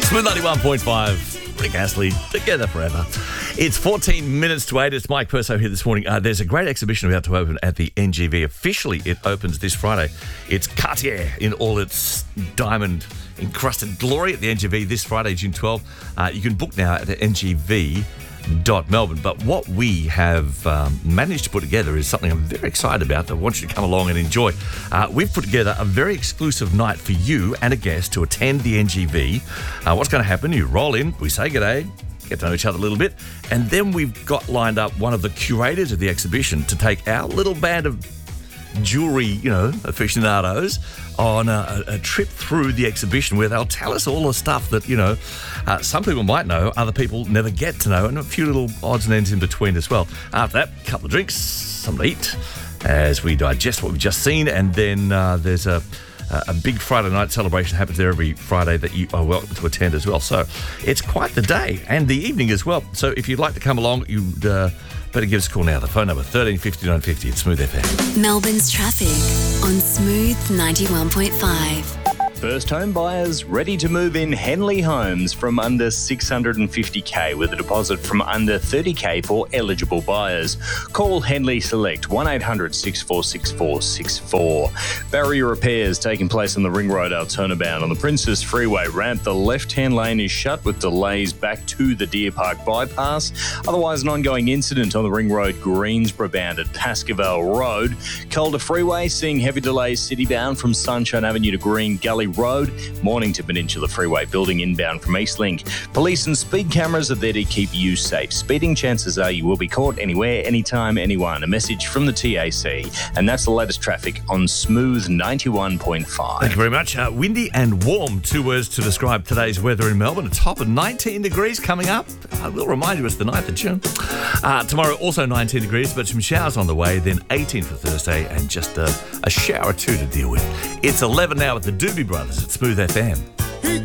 Smooth 91.5, Rick Astley, together forever. It's 14 minutes to 8. It's Mike Perso here this morning. There's a great exhibition about to open at the NGV. Officially, it opens this Friday. It's Cartier in all its diamond-encrusted glory at the NGV this Friday, June 12. You can book now at ngv.melbourne. But what we have managed to put together is something I'm very excited about that I want you to come along and enjoy. We've put together a very exclusive night for you and a guest to attend the NGV. What's going to happen? You roll in, we say g'day, get to know each other a little bit, and then we've got lined up one of the curators of the exhibition to take our little band of jewellery, aficionados on a trip through the exhibition where they'll tell us all the stuff that, some people might know, other people never get to know, and a few little odds and ends in between as well. After that, a couple of drinks, something to eat as we digest what we've just seen, and then there's a big Friday night celebration happens there every Friday that you are welcome to attend as well. So it's quite the day and the evening as well. So if you'd like to come along, you'd better give us a call now. The phone number 1350 950 at Smooth FM. Melbourne's traffic on Smooth 91.5. First home buyers ready to move in Henley Homes from under $650K with a deposit from under $30K for eligible buyers. Call Henley Select 1800 646 464. Barrier repairs taking place on the Ring Road turnabout on the Princess Freeway ramp. The left-hand lane is shut with delays back to the Deer Park bypass. Otherwise, an ongoing incident on the Ring Road Greensboro bound at Baskerville Road. Calder Freeway seeing heavy delays city-bound from Sunshine Avenue to Green Gully Road. Mornington Peninsula Freeway building inbound from Eastlink. Police and speed cameras are there to keep you safe. Speeding, chances are you will be caught anywhere, anytime, anyone. A message from the TAC. And that's the latest traffic on Smooth 91.5. Thank you very much. Windy and warm, two words to describe today's weather in Melbourne. A top of 19 degrees coming up. I will remind you it's the 9th of June. Tomorrow also 19 degrees, but some showers on the way. Then 18 for Thursday and just a shower or two to deal with. It's 11 now with the Doobie Brothers at Smooth FM.